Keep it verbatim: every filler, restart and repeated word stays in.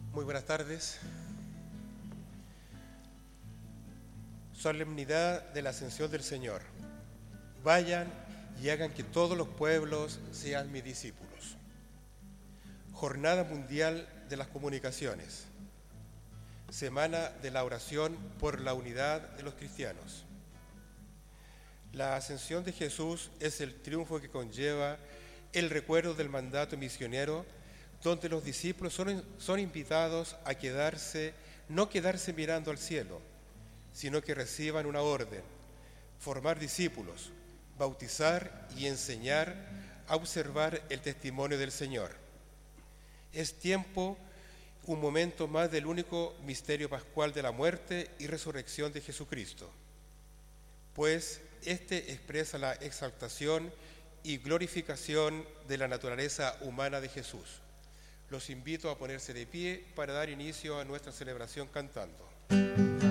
Muy buenas tardes. Solemnidad de la Ascensión del Señor. Vayan y hagan que todos los pueblos sean mis discípulos. Jornada Mundial de las Comunicaciones. Semana de la oración por la unidad de los cristianos. La ascensión de Jesús es el triunfo que conlleva el recuerdo del mandato misionero, donde los discípulos son, son invitados a quedarse, no quedarse mirando al cielo, sino que reciban una orden: formar discípulos, bautizar y enseñar a observar el testimonio del Señor. Es tiempo, un momento más del único misterio pascual de la muerte y resurrección de Jesucristo, pues este expresa la exaltación y glorificación de la naturaleza humana de Jesús. Los invito a ponerse de pie para dar inicio a nuestra celebración cantando.